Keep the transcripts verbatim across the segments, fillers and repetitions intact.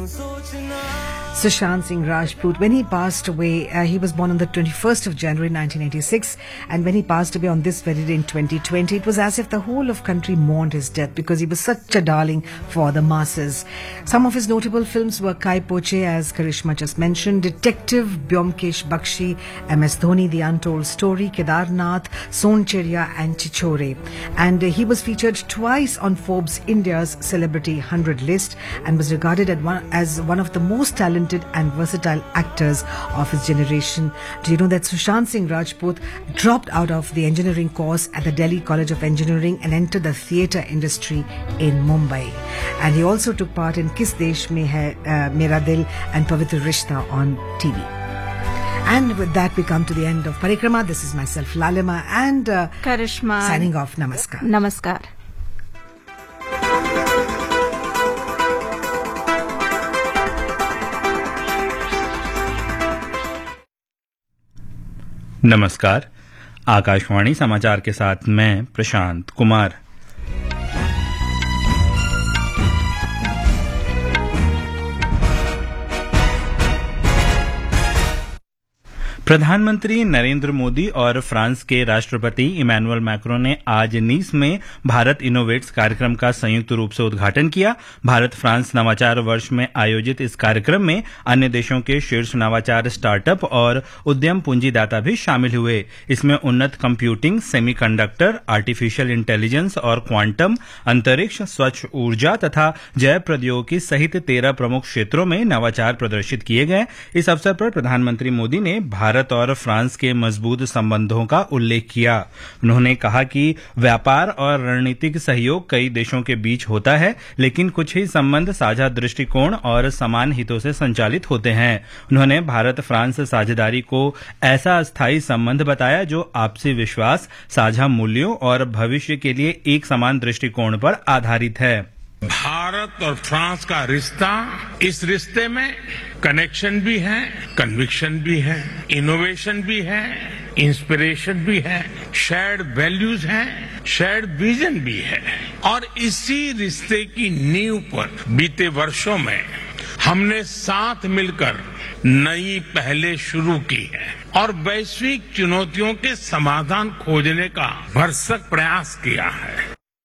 Sushant Singh Rajput, when he passed away, uh, he was born on the twenty-first of January nineteen eighty-six, and when he passed away on this very day in twenty twenty, it was as if the whole of country mourned his death because he was such a darling for the masses. Some of his notable films were Kai Poche, as Karishma just mentioned, Detective, Byomkesh Bakshi, M S Dhoni, The Untold Story, Kedarnath, Soncheria and Chichore. And uh, he was featured twice on Forbes India's Celebrity one hundred list and was regarded as one, as one of the most talented and versatile actors of his generation. Do you know that Sushant Singh Rajput dropped out of the engineering course at the Delhi College of Engineering and entered the theatre industry in Mumbai? And he also took part in Kis Desh Mein Hai uh, Mera Dil and Pavitra Rishta on T V. And with that, we come to the end of Parikrama. This is myself, Lalima, and uh, Karishma signing off. Namaskar. Namaskar. नमस्कार। आकाशवाणी समाचार के साथ मैं प्रशांत कुमार। प्रधानमंत्री नरेंद्र मोदी और France के राष्ट्रपति Emmanuel Macron ने आज नीस में भारत इनोवेट्स कार्यक्रम का संयुक्त रूप से उद्घाटन किया। भारत फ्रांस नवाचार वर्ष में आयोजित इस कार्यक्रम में अन्य देशों के शीर्ष नवाचार स्टार्टअप और उद्यम पूंजीदाता भी शामिल हुए। इसमें उन्नत कंप्यूटिंग, सेमीकंडक्टर, आर्टिफिशियल इंटेलिजेंस और क्वांटम, अंतरिक्ष, स्वच्छ ऊर्जा तथा जैव प्रौद्योगिकी सहित तेरह प्रमुख क्षेत्रों में नवाचार प्रदर्शित किए गए। इस अवसर पर प्रधानमंत्री मोदी ने भारत और फ्रांस के मजबूत संबंधों का उल्लेख किया। उन्होंने कहा कि व्यापार और रणनीतिक सहयोग कई देशों के बीच होता है, लेकिन कुछ ही संबंध साझा दृष्टिकोण और समान हितों से संचालित होते हैं। उन्होंने भारत फ्रांस साझेदारी को ऐसा अस्थायी संबंध बताया जो आपसी विश्वास, साझा मूल्यों और भविष्य के लिए एक समान दृष्टिकोण पर आधारित है। भारत और फ्रांस का रिश्ता, इस रिश्ते में कनेक्शन भी है, कन्विक्शन भी है, इनोवेशन भी है, इंस्पिरेशन भी है, शेयर्ड वैल्यूज हैं, शेयर्ड विजन भी है। और इसी रिश्ते की नींव पर बीते वर्षों में हमने साथ मिलकर नई पहलें शुरू की है और वैश्विक चुनौतियों के समाधान खोजने का भरसक प्रयास किया है।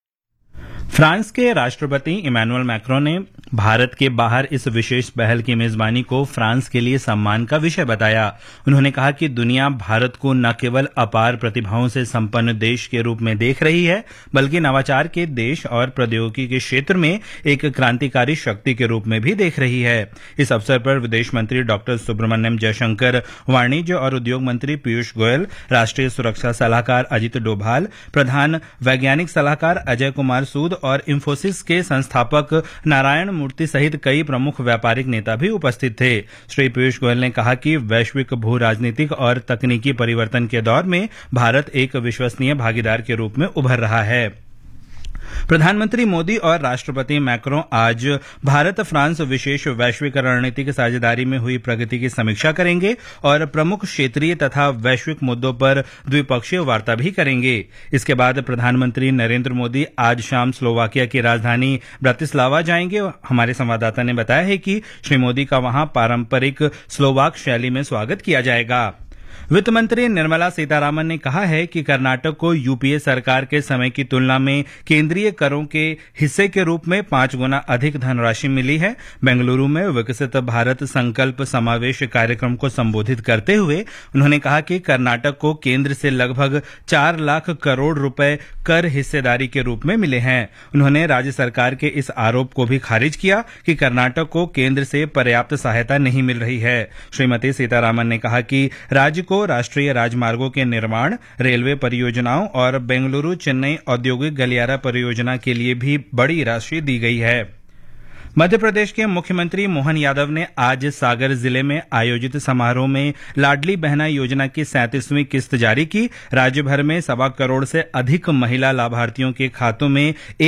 फ्रांस के राष्ट्रपति इमैनुअल मैक्रों ने भारत के बाहर इस विशेष पहल की मेजबानी को फ्रांस के लिए सम्मान का विषय बताया। उन्होंने कहा कि दुनिया भारत को न केवल अपार प्रतिभाओं से संपन्न देश के रूप में देख रही है, बल्कि नवाचार के देश और प्रौद्योगिकी के क्षेत्र में एक क्रांतिकारी शक्ति के रूप में भी देख रही है। इस अवसर पर विदेश मंत्री डॉक्टर सुब्रमण्यम जयशंकर, वाणिज्य और उद्योग मंत्री पीयूष गोयल, राष्ट्रीय सुरक्षा सलाहकार अजित डोभाल, प्रधान वैज्ञानिक सलाहकार अजय कुमार सूद और इंफोसिस के संस्थापक नारायण मूर्ति सहित कई प्रमुख व्यापारिक नेता भी उपस्थित थे। श्री पीयूष गोयल ने कहा कि वैश्विक भू राजनीतिक और तकनीकी परिवर्तन के दौर में भारत एक विश्वसनीय भागीदार के रूप में उभर रहा है। प्रधानमंत्री मोदी और राष्ट्रपति मैक्रों आज भारत फ्रांस विशेष वैश्विक रणनीतिक साझेदारी में हुई प्रगति की समीक्षा करेंगे और प्रमुख क्षेत्रीय तथा वैश्विक मुद्दों पर द्विपक्षीय वार्ता भी करेंगे। इसके बाद प्रधानमंत्री नरेंद्र मोदी आज शाम स्लोवाकिया की राजधानी ब्रातिस्लावा जाएंगे। हमारे संवाददाता ने बताया है कि श्री मोदी का वहां पारंपरिक स्लोवाक शैली में स्वागत किया जाएगा। वित्त मंत्री निर्मला सीतारामन ने कहा है कि कर्नाटक को यूपीए सरकार के समय की तुलना में केंद्रीय करों के हिस्से के रूप में पांच गुना अधिक धनराशि मिली है। बेंगलुरु में विकसित भारत संकल्प समावेश कार्यक्रम को संबोधित करते हुए उन्होंने कहा कि कर्नाटक को केंद्र से लगभग चार लाख करोड़ रुपए कर हिस्सेदारी के रूप में मिले हैं। उन्होंने राज्य सरकार के इस आरोप को भी खारिज किया कि कर्नाटक को केंद्र से पर्याप्त सहायता नहीं मिल रही है। श्रीमती सीतारामन ने कहा कि राज्य को राष्ट्रीय राजमार्गों के निर्माण, रेलवे परियोजनाओं और बेंगलुरु चेन्नई औद्योगिक गलियारा परियोजना के लिए भी बड़ी राशि दी गई है। मध्य प्रदेश के मुख्यमंत्री मोहन यादव ने आज सागर जिले में आयोजित समारोह में लाडली बहना योजना की सैंतीसवीं किस्त जारी की। राज्य भर में सवा करोड़ से अधिक महिला लाभार्थियों के खातों में